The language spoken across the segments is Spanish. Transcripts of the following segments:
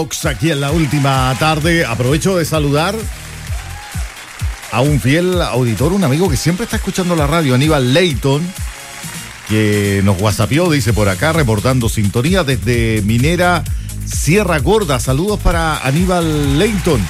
Aquí en la última tarde aprovecho de saludar a un fiel auditor, un amigo que siempre está escuchando la radio, Aníbal Leighton, que nos whatsappió, dice por acá, reportando sintonía desde Minera Sierra Gorda. Saludos para Aníbal Leighton.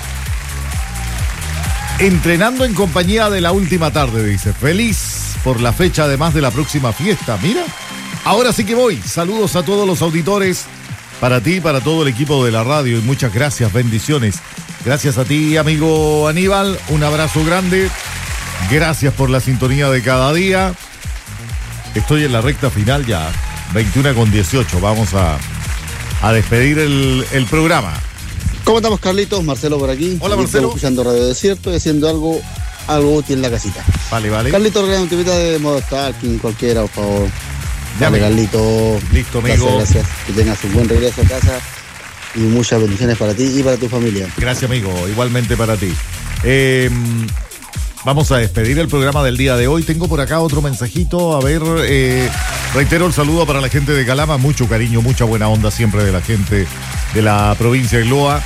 Entrenando en compañía de la última tarde, dice. Feliz por la fecha, además de la próxima fiesta. Mira, ahora sí que voy. Saludos a todos los auditores. Para ti y para todo el equipo de la radio, y muchas gracias, bendiciones. Gracias a ti, amigo Aníbal, un abrazo grande. Gracias por la sintonía de cada día. Estoy en la recta final ya, 21:18. Vamos a despedir el programa. ¿Cómo estamos, Carlitos? Marcelo por aquí. Hola, Marcelo. Estoy escuchando Radio Desierto y haciendo algo útil en la casita. Vale. Carlitos, regala un tipita de modo stalking, cualquiera, por favor. Dale, Carlito. Listo, amigo. Gracias. Que tengas un buen regreso a casa y muchas bendiciones para ti y para tu familia. Gracias, amigo. Igualmente para ti. Vamos a despedir el programa del día de hoy. Tengo por acá otro mensajito. A ver, reitero el saludo para la gente de Calama. Mucho cariño, mucha buena onda siempre de la gente de la provincia de Loa.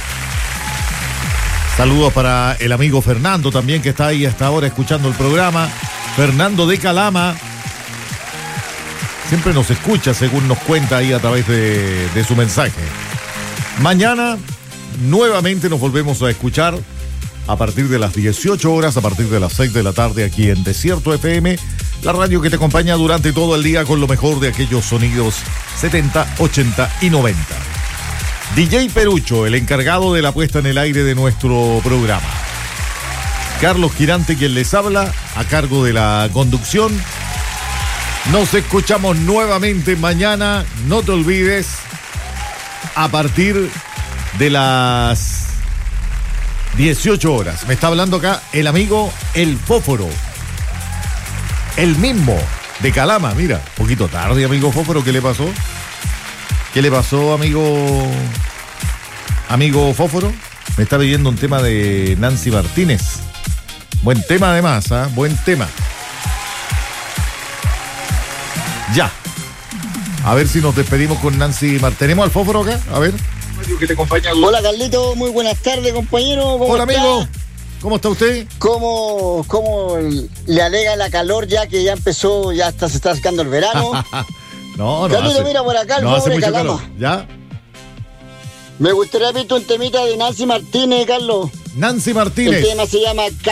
Saludos para el amigo Fernando también, que está ahí hasta ahora escuchando el programa. Fernando de Calama. Siempre nos escucha, según nos cuenta ahí a través de su mensaje. Mañana nuevamente nos volvemos a escuchar a partir de las 18 horas, a partir de las 6 de la tarde aquí en Desierto FM, la radio que te acompaña durante todo el día con lo mejor de aquellos sonidos 70, 80 y 90. DJ Perucho, el encargado de la puesta en el aire de nuestro programa. Carlos Girante, quien les habla, a cargo de la conducción. Nos escuchamos nuevamente mañana, no te olvides, a partir de las 18 horas. Me está hablando acá el amigo El Fósforo, el mismo de Calama. Mira, un poquito tarde, amigo Fósforo, ¿qué le pasó? ¿Qué le pasó, amigo Fósforo? Me está pidiendo un tema de Nancy Martínez. Buen tema además, ¿eh? Buen tema. Ya. A ver si nos despedimos con Nancy Martínez. ¿Tenemos al Fósforo acá? A ver. Hola, Carlito. Muy buenas tardes, compañero. Hola, amigo. ¿Cómo está usted? ¿Cómo le alega la calor ya que ya empezó, ya se está acercando el verano? No. Carlito, mira por acá el no hace pobre mucho Calama. calor. ¿Ya? Me gustaría ver un temita de Nancy Martínez, Carlos. Nancy Martínez. El tema se llama